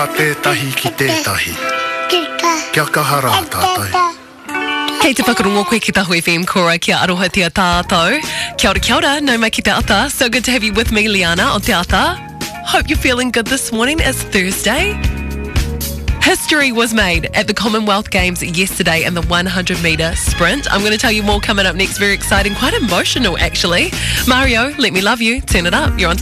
Tētahi ki tētahi. Kia kahara tātai. Kei te whakarongo koe ki Tahu FM kora kia aroha tia tātou. Kia ora, nau mai ki te ata. So good to have you with me, Liana, o te ata. Hope you're feeling good this morning. It's Thursday. History was made at the Commonwealth Games yesterday in the 100-metre sprint. I'm going to tell you more coming up next. Very exciting, quite emotional actually. Mario, Let Me Love You. Turn it up. You're on